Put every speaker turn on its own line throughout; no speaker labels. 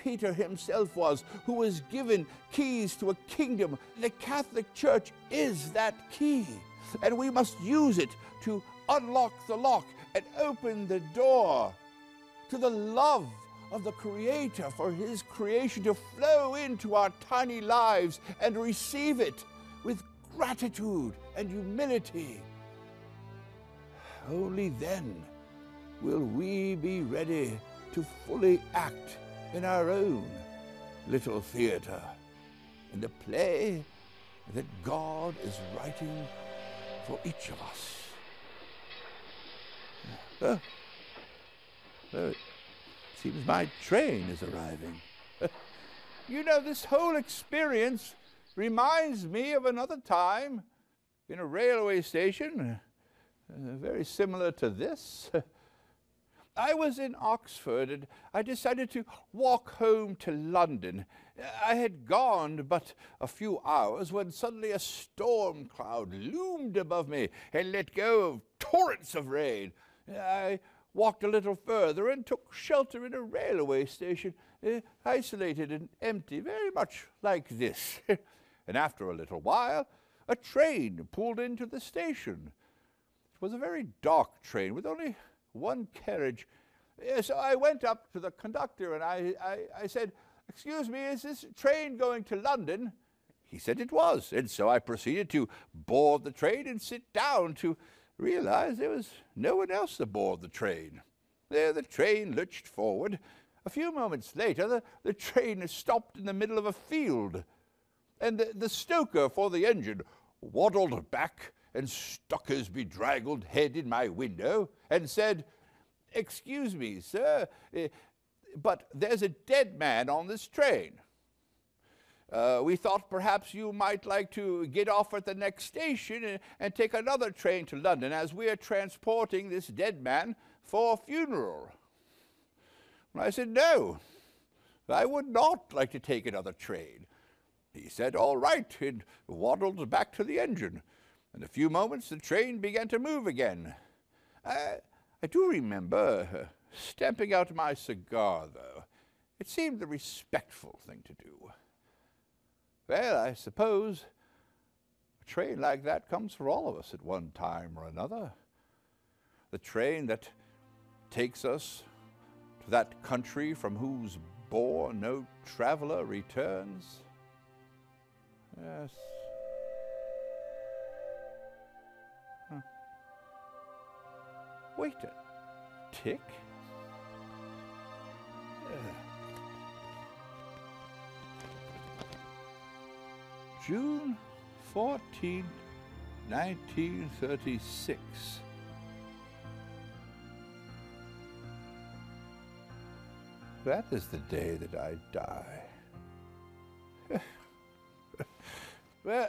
Peter himself was, who was given keys to a kingdom. The Catholic Church is that key, and we must use it to unlock the lock and open the door to the love of the Creator, for His creation to flow into our tiny lives and receive it with gratitude and humility. Only then will we be ready to fully act in our own little theater, in the play that God is writing for each of us. It seems my train is arriving. You know, this whole experience reminds me of another time in a railway station, very similar to this. I was in Oxford, and I decided to walk home to London. I had gone but a few hours when suddenly a storm cloud loomed above me and let go of torrents of rain. I walked a little further and took shelter in a railway station, isolated and empty, very much like this. And after a little while, a train pulled into the station. It was a very dark train with only one carriage. So I went up to the conductor and I said, "Excuse me, is this train going to London?" He said it was, and so I proceeded to board the train and sit down to realize there was no one else aboard the train. There the train lurched forward. A few moments later, the train stopped in the middle of a field, and the stoker for the engine waddled back and stuck his bedraggled head in my window and said, "Excuse me, sir, but there's a dead man on this train. We thought perhaps you might like to get off at the next station and take another train to London, as we are transporting this dead man for a funeral." And I said, "No, I would not like to take another train." He said, "All right," and waddled back to the engine. In a few moments, the train began to move again. I do remember stamping out my cigar, though. It seemed the respectful thing to do. Well, I suppose a train like that comes for all of us at one time or another. The train that takes us to that country from whose bourne no traveler returns. Yes. Wait a tick. June 14, 1936. That is the day that I die. Well,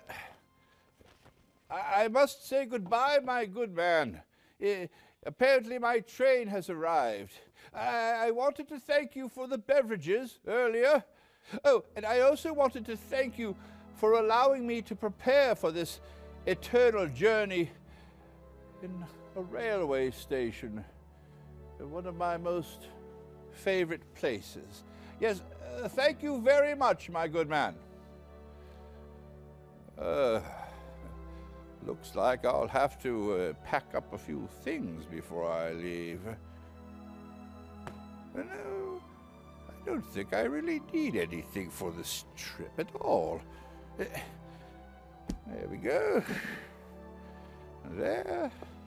I must say goodbye, my good man. Apparently my train has arrived. I wanted to thank you for the beverages earlier. Oh, and I also wanted to thank you for allowing me to prepare for this eternal journey in a railway station, one of my most favorite places. Yes, thank you very much, my good man. Looks like I'll have to pack up a few things before I leave. No, I don't think I really need anything for this trip at all. There we go. There.